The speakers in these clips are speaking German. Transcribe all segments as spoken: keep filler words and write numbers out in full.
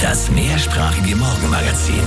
Das mehrsprachige Morgenmagazin.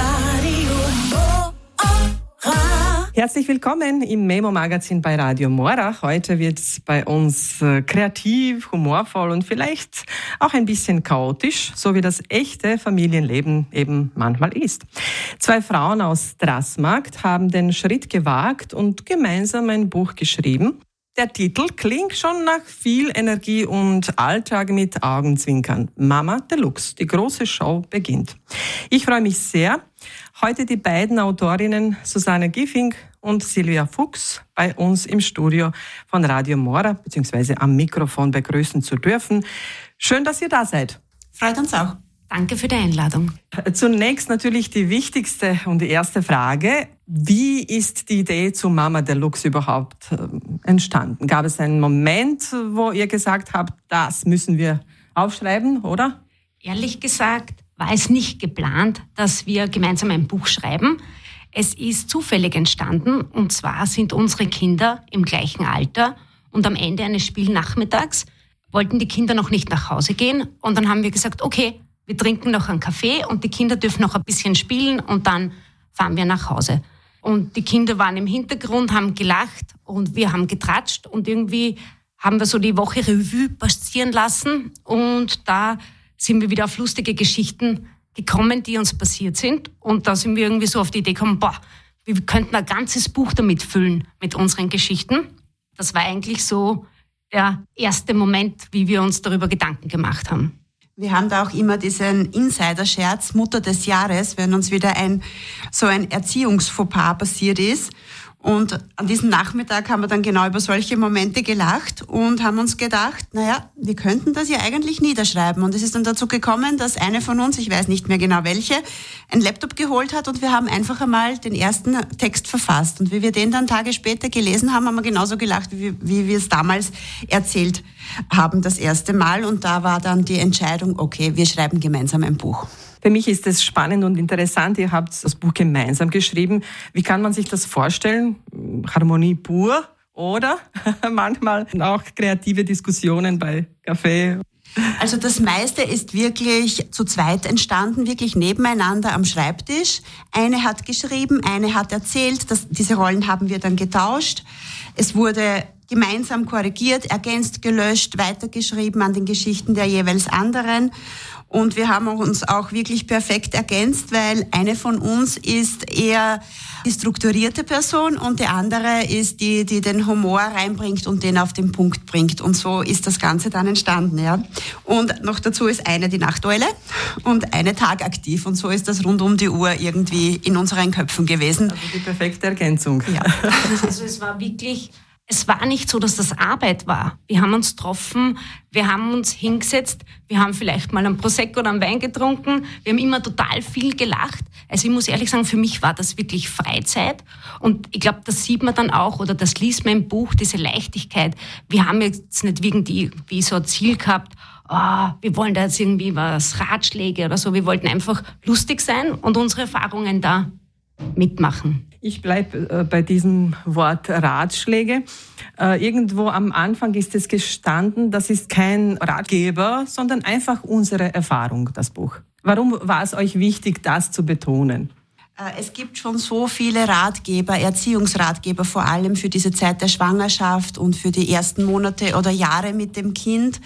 Herzlich willkommen im Memo-Magazin bei Radio Mora. Heute wird es bei uns äh, kreativ, humorvoll und vielleicht auch ein bisschen chaotisch, so wie das echte Familienleben eben manchmal ist. Zwei Frauen aus Straßmarkt haben den Schritt gewagt und gemeinsam ein Buch geschrieben. Der Titel klingt schon nach viel Energie und Alltag mit Augenzwinkern. Mama Deluxe, die große Show beginnt. Ich freue mich sehr, heute die beiden Autorinnen Susanne Giffing und Silvia Fuchs bei uns im Studio von Radio Mora bzw. am Mikrofon begrüßen zu dürfen. Schön, dass ihr da seid. Freut uns auch. Danke für die Einladung. Zunächst natürlich die wichtigste und die erste Frage. Wie ist die Idee zu Mama Deluxe überhaupt entstanden? Gab es einen Moment, wo ihr gesagt habt, das müssen wir aufschreiben, oder? Ehrlich gesagt war es nicht geplant, dass wir gemeinsam ein Buch schreiben. Es ist zufällig entstanden, und zwar sind unsere Kinder im gleichen Alter und am Ende eines Spielnachmittags wollten die Kinder noch nicht nach Hause gehen und dann haben wir gesagt, okay, wir trinken noch einen Kaffee und die Kinder dürfen noch ein bisschen spielen und dann fahren wir nach Hause. Und die Kinder waren im Hintergrund, haben gelacht und wir haben getratscht und irgendwie haben wir so die Woche Revue passieren lassen und da sind wir wieder auf lustige Geschichten gekommen, die uns passiert sind. Und da sind wir irgendwie so auf die Idee gekommen, boah, wir könnten ein ganzes Buch damit füllen, mit unseren Geschichten. Das war eigentlich so der erste Moment, wie wir uns darüber Gedanken gemacht haben. Wir haben da auch immer diesen Insider-Scherz, Mutter des Jahres, wenn uns wieder ein so ein Erziehungsfauxpas passiert ist. Und an diesem Nachmittag haben wir dann genau über solche Momente gelacht und haben uns gedacht, naja, wir könnten das ja eigentlich niederschreiben. Und es ist dann dazu gekommen, dass eine von uns, ich weiß nicht mehr genau welche, einen Laptop geholt hat und wir haben einfach einmal den ersten Text verfasst. Und wie wir den dann Tage später gelesen haben, haben wir genauso gelacht, wie, wie wir es damals erzählt haben, das erste Mal. Und da war dann die Entscheidung, okay, wir schreiben gemeinsam ein Buch. Für mich ist es spannend und interessant. Ihr habt das Buch gemeinsam geschrieben. Wie kann man sich das vorstellen? Harmonie pur oder manchmal auch kreative Diskussionen bei Kaffee? Also das meiste ist wirklich zu zweit entstanden, wirklich nebeneinander am Schreibtisch. Eine hat geschrieben, eine hat erzählt. Das, diese Rollen haben wir dann getauscht. Es wurde gemeinsam korrigiert, ergänzt, gelöscht, weitergeschrieben an den Geschichten der jeweils anderen. Und wir haben uns auch wirklich perfekt ergänzt, weil eine von uns ist eher die strukturierte Person und die andere ist die, die den Humor reinbringt und den auf den Punkt bringt. Und so ist das Ganze dann entstanden, ja. Und noch dazu ist eine die Nachteule und eine tagaktiv. Und so ist das rund um die Uhr irgendwie in unseren Köpfen gewesen. Also die perfekte Ergänzung. Ja. Also es war wirklich... Es war nicht so, dass das Arbeit war. Wir haben uns getroffen, wir haben uns hingesetzt, wir haben vielleicht mal einen Prosecco oder einen Wein getrunken, wir haben immer total viel gelacht. Also ich muss ehrlich sagen, für mich war das wirklich Freizeit und ich glaube, das sieht man dann auch oder das liest man im Buch, diese Leichtigkeit. Wir haben jetzt nicht irgendwie wie so ein Ziel gehabt, oh, wir wollen da jetzt irgendwie was, Ratschläge oder so, wir wollten einfach lustig sein und unsere Erfahrungen da mitmachen. Ich bleibe äh, bei diesem Wort Ratschläge. Äh, irgendwo am Anfang ist es gestanden, das ist kein Ratgeber, sondern einfach unsere Erfahrung, das Buch. Warum war es euch wichtig, das zu betonen? Es gibt schon so viele Ratgeber, Erziehungsratgeber, vor allem für diese Zeit der Schwangerschaft und für die ersten Monate oder Jahre mit dem Kind.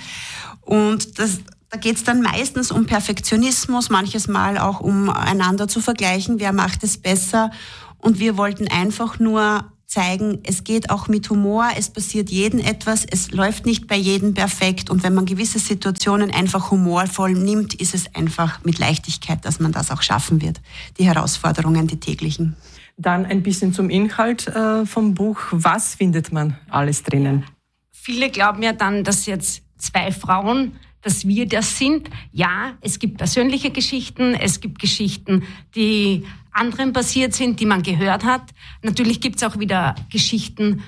Und das Da geht es dann meistens um Perfektionismus, manches Mal auch um einander zu vergleichen, wer macht es besser. Und wir wollten einfach nur zeigen, es geht auch mit Humor, es passiert jedem etwas, es läuft nicht bei jedem perfekt. Und wenn man gewisse Situationen einfach humorvoll nimmt, ist es einfach mit Leichtigkeit, dass man das auch schaffen wird, die Herausforderungen, die täglichen. Dann ein bisschen zum Inhalt äh, vom Buch. Was findet man alles drinnen? Viele glauben ja dann, dass jetzt zwei Frauen, dass wir das sind. Ja, es gibt persönliche Geschichten, es gibt Geschichten, die anderen passiert sind, die man gehört hat. Natürlich gibt es auch wieder Geschichten,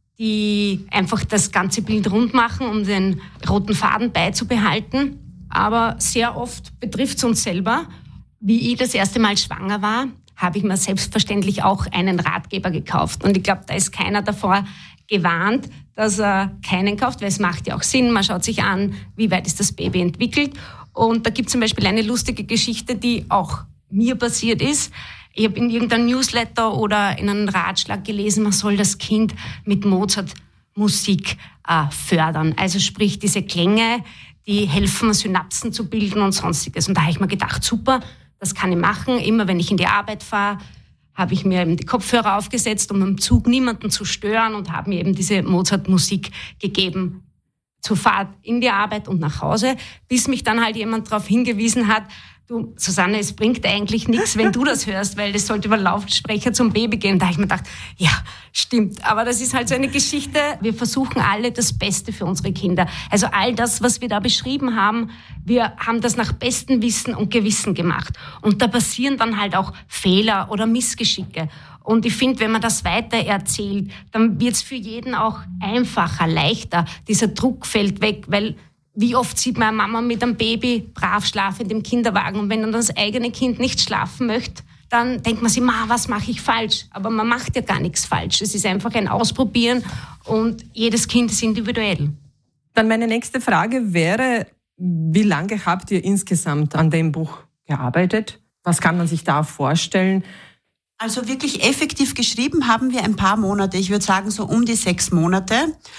die einfach das ganze Bild rund machen, um den roten Faden beizubehalten. Aber sehr oft betrifft es uns selber. Wie ich das erste Mal schwanger war, habe ich mir selbstverständlich auch einen Ratgeber gekauft. Und ich glaube, da ist keiner davor gewarnt, dass er keinen kauft, weil es macht ja auch Sinn. Man schaut sich an, wie weit ist das Baby entwickelt. Und da gibt es zum Beispiel eine lustige Geschichte, die auch mir passiert ist. Ich habe in irgendeinem Newsletter oder in einem Ratschlag gelesen, man soll das Kind mit Mozart-Musik äh, fördern. Also sprich, diese Klänge, die helfen, Synapsen zu bilden und Sonstiges. Und da habe ich mir gedacht, super, das kann ich machen. Immer wenn ich in die Arbeit fahre, habe ich mir eben die Kopfhörer aufgesetzt, um im Zug niemanden zu stören und habe mir eben diese Mozart-Musik gegeben zur Fahrt in die Arbeit und nach Hause, bis mich dann halt jemand darauf hingewiesen hat, du, Susanne, es bringt eigentlich nichts, wenn du das hörst, weil das sollte über Lautsprecher zum Baby gehen. Da habe ich mir gedacht, ja, stimmt. Aber das ist halt so eine Geschichte. Wir versuchen alle das Beste für unsere Kinder. Also all das, was wir da beschrieben haben, wir haben das nach bestem Wissen und Gewissen gemacht. Und da passieren dann halt auch Fehler oder Missgeschicke. Und ich finde, wenn man das weiter erzählt, dann wird es für jeden auch einfacher, leichter. Dieser Druck fällt weg, weil wie oft sieht man eine Mama mit einem Baby brav schlafend im Kinderwagen und wenn dann das eigene Kind nicht schlafen möchte, dann denkt man sich, ma, was mache ich falsch? Aber man macht ja gar nichts falsch. Es ist einfach ein Ausprobieren und jedes Kind ist individuell. Dann meine nächste Frage wäre, wie lange habt ihr insgesamt an dem Buch gearbeitet? Was kann man sich da vorstellen? Also wirklich effektiv geschrieben haben wir ein paar Monate, ich würde sagen so um die sechs Monate.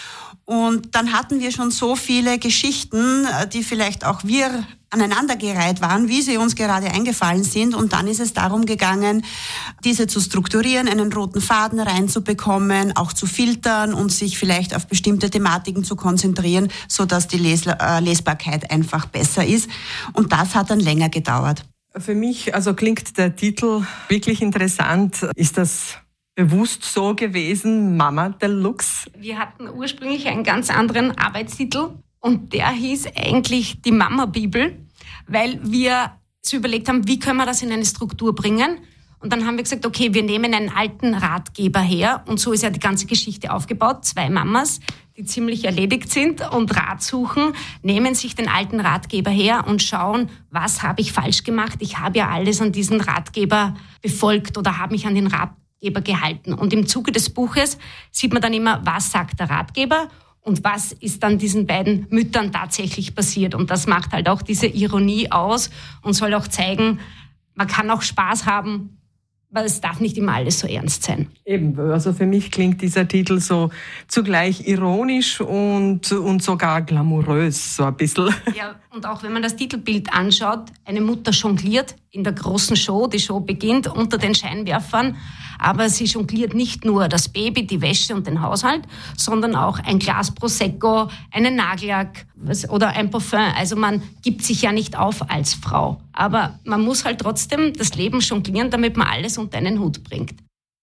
Und dann hatten wir schon so viele Geschichten, die vielleicht auch wir aneinandergereiht waren, wie sie uns gerade eingefallen sind. Und dann ist es darum gegangen, diese zu strukturieren, einen roten Faden reinzubekommen, auch zu filtern und sich vielleicht auf bestimmte Thematiken zu konzentrieren, sodass die Les- äh, Lesbarkeit einfach besser ist. Und das hat dann länger gedauert. Für mich also klingt der Titel wirklich interessant. Ist das bewusst so gewesen, Mama Deluxe? Wir hatten ursprünglich einen ganz anderen Arbeitstitel und der hieß eigentlich die Mama-Bibel, weil wir so überlegt haben, wie können wir das in eine Struktur bringen. Und dann haben wir gesagt, okay, wir nehmen einen alten Ratgeber her und so ist ja die ganze Geschichte aufgebaut. Zwei Mamas, die ziemlich erledigt sind und Rat suchen, nehmen sich den alten Ratgeber her und schauen, was habe ich falsch gemacht. Ich habe ja alles an diesen Ratgeber befolgt oder habe mich an den Ratgeber gehalten. Und im Zuge des Buches sieht man dann immer, was sagt der Ratgeber und was ist dann diesen beiden Müttern tatsächlich passiert. Und das macht halt auch diese Ironie aus und soll auch zeigen, man kann auch Spaß haben, weil es darf nicht immer alles so ernst sein. Eben, also für mich klingt dieser Titel so zugleich ironisch und, und sogar glamourös, so ein bisschen. Ja, und auch wenn man das Titelbild anschaut, eine Mutter jongliert in der großen Show, die Show beginnt unter den Scheinwerfern, aber sie jongliert nicht nur das Baby, die Wäsche und den Haushalt, sondern auch ein Glas Prosecco, einen Nagellack oder ein Parfum. Also man gibt sich ja nicht auf als Frau, aber man muss halt trotzdem das Leben jonglieren, damit man alles unter einen Hut bringt.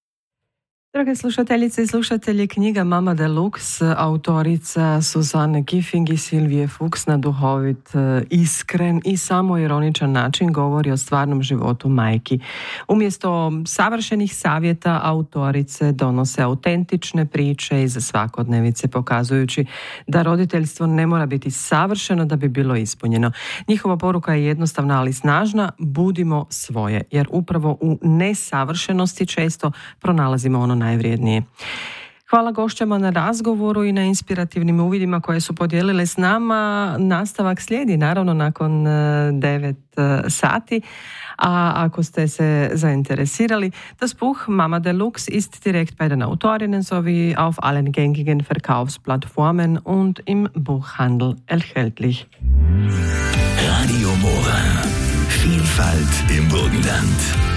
Drage slušateljice i slušatelji, knjiga Mama Deluxe, autorica Suzanne Giffing i Silvije Fuchs na duhovit, iskren i samoironičan način govori o stvarnom životu majki. Umjesto savršenih savjeta autorice donose autentične priče iz svakodnevice, pokazujući da roditeljstvo ne mora biti savršeno da bi bilo ispunjeno. Njihova poruka je jednostavna, ali snažna: budimo svoje, jer upravo u nesavršenosti često pronalazimo ono najvrijednije. Hvala gošćama na razgovoru i na inspirativnim uvidima koje su podijelile s nama. Nastavak slijedi naravno nakon devet sati. A ako ste se zainteressirali, das Buch Mama Deluxe ist direkt bei den Autorinnen sowie auf allen gängigen Verkaufsplattformen und im Buchhandel erhältlich. Radio Mora. Vielfalt im Burgenland.